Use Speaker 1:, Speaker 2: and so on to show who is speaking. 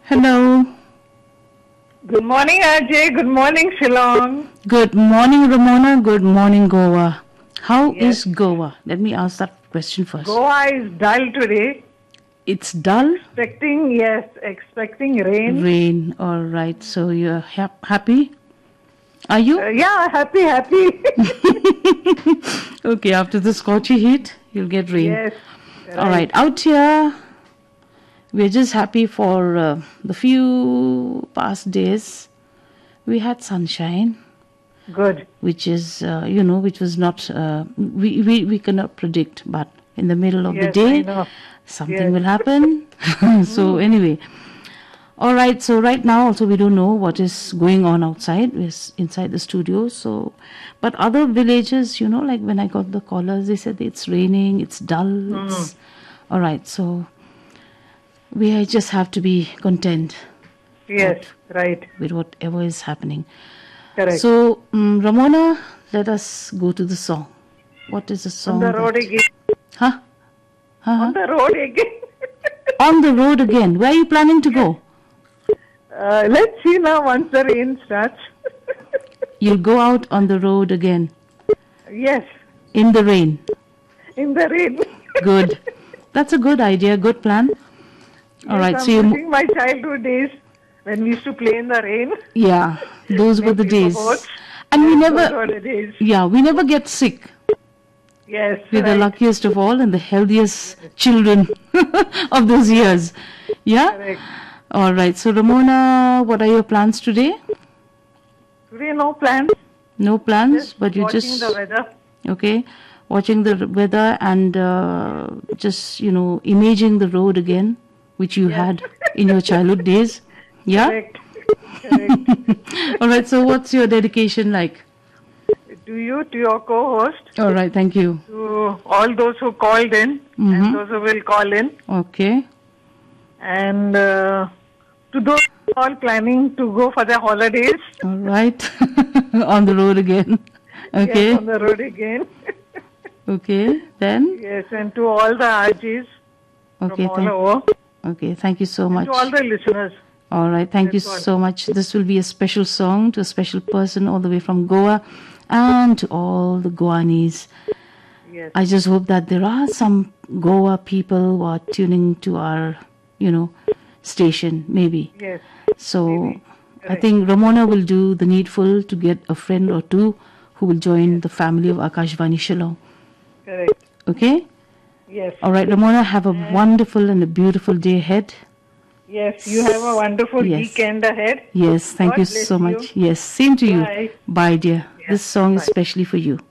Speaker 1: Hello.
Speaker 2: Good morning, Ajay. Good morning, Shillong.
Speaker 1: Good morning, Ramona. Good morning, Goa. How
Speaker 2: Yes.
Speaker 1: is Goa? Let me ask that question first.
Speaker 2: Goa is dull today.
Speaker 1: It's dull.
Speaker 2: Expecting rain.
Speaker 1: Rain. All right. So you're happy? Are you?
Speaker 2: Yeah, happy.
Speaker 1: Okay. After the scorchy heat, you'll get rain.
Speaker 2: Yes.
Speaker 1: All right. Out here, we're just happy for the few past days. We had sunshine.
Speaker 2: Good.
Speaker 1: Which is, which was not, we cannot predict, but in the middle of the day, something will happen. So anyway, all right. So right now also we don't know what is going on outside. We're inside the studio. So, but other villages, like when I got the callers, they said it's raining, it's dull. It's, all right. So we just have to be content.
Speaker 2: Yes, right.
Speaker 1: With whatever is happening.
Speaker 2: Correct.
Speaker 1: So, Ramona, let us go to the song. What is the song?
Speaker 2: On the road again.
Speaker 1: Huh?
Speaker 2: On the road again.
Speaker 1: On the road again. Where are you planning to go?
Speaker 2: Let's see now once the rain starts.
Speaker 1: You'll go out on the road again.
Speaker 2: Yes.
Speaker 1: In the rain.
Speaker 2: In the rain.
Speaker 1: Good. That's a good idea. Good plan. All right.
Speaker 2: I'm
Speaker 1: So
Speaker 2: missing my childhood days when we used to play in the rain.
Speaker 1: Yeah, those were the days. And we never get sick.
Speaker 2: Yes.
Speaker 1: We're the luckiest of all and the healthiest children of those years. Yeah?
Speaker 2: Correct.
Speaker 1: All right. So, Ramona, what are your plans today?
Speaker 2: Today, no plans.
Speaker 1: No plans, but you
Speaker 2: watching the weather.
Speaker 1: Okay. Watching the weather and just, imaging the road again, which you had in your childhood days. Yeah?
Speaker 2: Correct.
Speaker 1: All right. So what's your dedication like?
Speaker 2: To you, to your co-host.
Speaker 1: All right. Thank you.
Speaker 2: To all those who called in and those who will call in.
Speaker 1: Okay.
Speaker 2: And to those all planning to go for their holidays.
Speaker 1: All right. On the road again. Okay.
Speaker 2: Yes, on the road again.
Speaker 1: Okay. Then?
Speaker 2: Yes, and to all the RGs from all over.
Speaker 1: Okay. Thank you so much.
Speaker 2: And to all the listeners.
Speaker 1: All right. Thank you so much. This will be a special song to a special person all the way from Goa and to all the Goanis.
Speaker 2: Yes.
Speaker 1: I just hope that there are some Goa people who are tuning to our, station, maybe.
Speaker 2: Yes.
Speaker 1: So
Speaker 2: maybe.
Speaker 1: I think Ramona will do the needful to get a friend or two who will join the family of Akashvani Shillong.
Speaker 2: Correct.
Speaker 1: Okay?
Speaker 2: Yes.
Speaker 1: All right, Ramona, have a wonderful and a beautiful day ahead.
Speaker 2: Yes, you have a wonderful weekend ahead.
Speaker 1: Yes, thank you so much. Yes, same to you. Bye, dear. Yes. This song is especially for you.